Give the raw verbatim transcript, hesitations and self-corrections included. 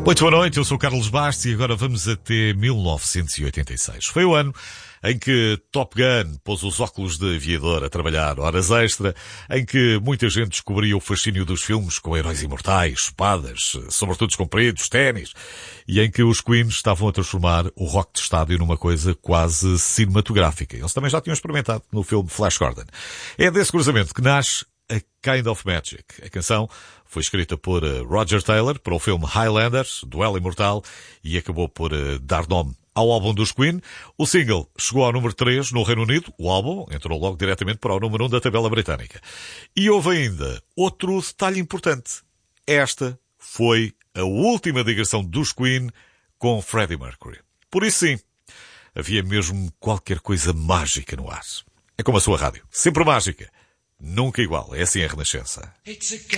Muito boa noite, eu sou o Carlos Bastos e agora vamos até mil novecentos e oitenta e seis. Foi o ano em que Top Gun pôs os óculos de aviador a trabalhar horas extra, em que muita gente descobria o fascínio dos filmes com heróis imortais, espadas, sobretudo compridos, ténis, e em que os Queen estavam a transformar o rock de estádio numa coisa quase cinematográfica. Eles também já tinham experimentado no filme Flash Gordon. É desse cruzamento que nasce A Kind of Magic. A canção foi escrita por Roger Taylor para o filme Highlander, Duelo Imortal, e acabou por dar nome ao álbum dos Queen. O single chegou ao número três no Reino Unido. O álbum entrou logo diretamente para o número um da tabela britânica. E houve ainda outro detalhe importante. Esta foi a última digressão dos Queen com Freddie Mercury. Por isso sim, havia mesmo qualquer coisa mágica no ar. É como a sua rádio. Sempre mágica. Nunca igual. É assim a Renascença.